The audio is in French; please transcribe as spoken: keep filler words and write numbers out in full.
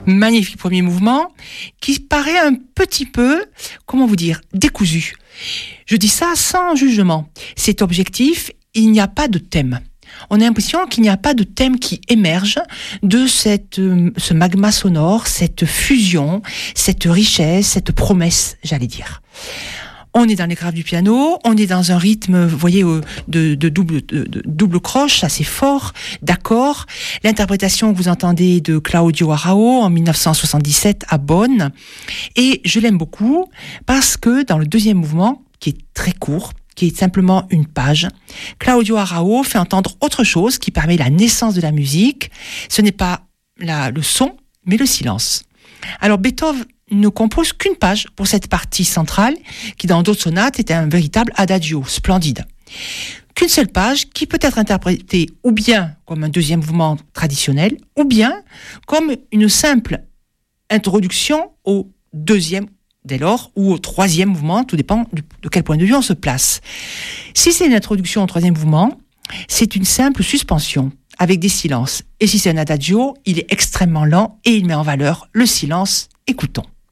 Magnifique premier mouvement qui paraît un petit peu, comment vous dire, décousu. Je dis ça sans jugement. C'est objectif, il n'y a pas de thème. On a l'impression qu'il n'y a pas de thème qui émerge de cette, euh, ce magma sonore, cette fusion, cette richesse, cette promesse, j'allais dire. On est dans les graves du piano, on est dans un rythme, vous voyez, euh, de, de, double, de, de double croche assez fort, d'accords. L'interprétation que vous entendez de Claudio Arrau en dix-neuf cent soixante-dix-sept à Bonn. Et je l'aime beaucoup parce que dans le deuxième mouvement, qui est très court, qui est simplement une page, Claudio Arrau fait entendre autre chose qui permet la naissance de la musique. Ce n'est pas la, le son, mais le silence. Alors Beethoven ne compose qu'une page pour cette partie centrale, qui dans d'autres sonates est un véritable adagio, splendide. Qu'une seule page qui peut être interprétée ou bien comme un deuxième mouvement traditionnel, ou bien comme une simple introduction au deuxième dès lors, ou au troisième mouvement, tout dépend de quel point de vue on se place. Si c'est une introduction au troisième mouvement, c'est une simple suspension avec des silences. Et si c'est un adagio, il est extrêmement lent et il met en valeur le silence. Écoutons.